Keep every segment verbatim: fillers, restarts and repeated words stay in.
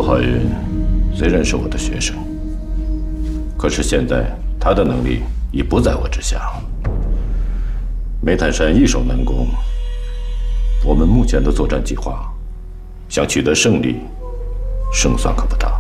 陆浩云虽然是我的学生，可是现在他的能力已不在我之下。煤炭山易守难攻，我们目前的作战计划，想取得胜利，胜算可不大。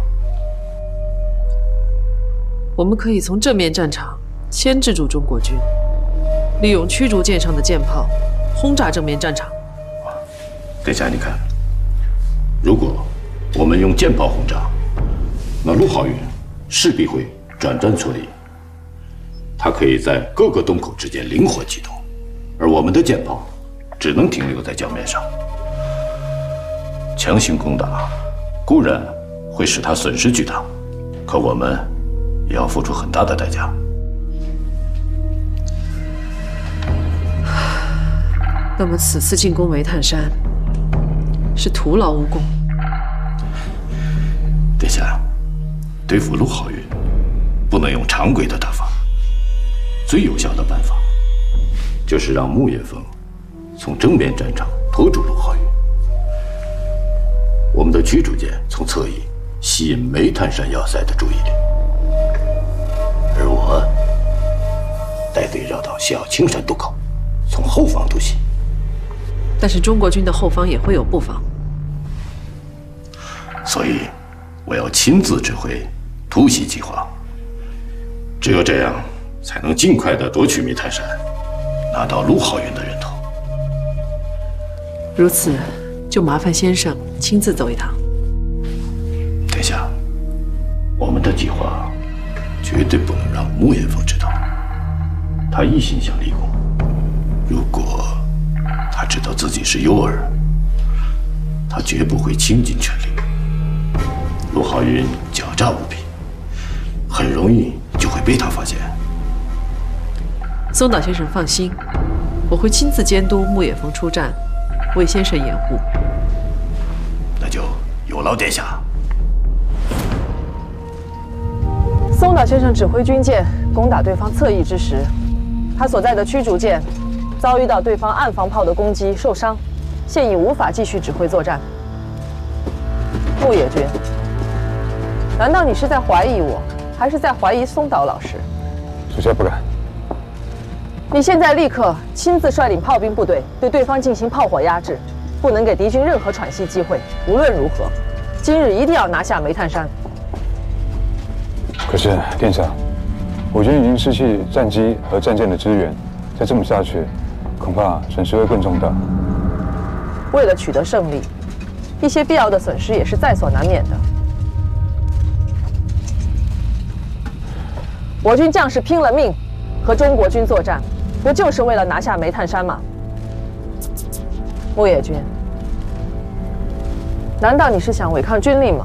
我们可以从正面战场牵制住中国军，利用驱逐舰上的舰炮轰炸正面战场。 殿下，你看，如果我们用舰炮轰炸，那陆浩云势必会转战错离。他可以在各个洞口之间灵活机动，而我们的舰炮只能停留在江面上。强行攻打固然会使他损失巨大，可我们也要付出很大的代价。 那么此次进攻煤炭山是徒劳无功。 殿下，对付陆浩云，不能用常规的打法。最有效的办法，就是让木叶峰从正面战场拖住陆浩云。我们的驱逐舰从侧翼吸引煤炭山要塞的注意力，而我带队绕到小青山渡口，从后方突袭。 但是中国军的后方也会有布防， 所以我要亲自指挥突袭计划。只有这样，才能尽快地夺取煤炭山，拿到陆浩云的人头。 如此，就麻烦先生亲自走一趟。 殿下，我们的计划绝对不能让木叶峰知道，他一心想立功。如果他知道自己是诱饵，他绝不会倾尽全力。陆浩云狡诈无比，很容易就会被他发现。 松岛先生放心，我会亲自监督木叶峰出战，为先生掩护。 那就有劳殿下。 松岛先生指挥军舰攻打对方侧翼之时，他所在的驱逐舰遭遇到对方岸防炮的攻击，受伤，现已无法继续指挥作战。木野君，难道你是在怀疑我，还是在怀疑松岛老师？ 属下不敢。 你现在立刻亲自率领炮兵部队对对方进行炮火压制，不能给敌军任何喘息机会。无论如何，今日一定要拿下煤炭山。 可是殿下，我军已经失去战机和战舰的支援，再这么下去，恐怕损失会更重大。 为了取得胜利，一些必要的损失也是在所难免的。我军将士拼了命和中国军作战，不就是为了拿下煤炭山吗？木野君，难道你是想违抗军令吗？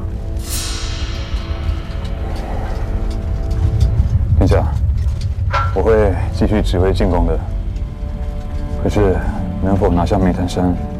殿下，我会继续指挥进攻的。可是，能否拿下煤炭山，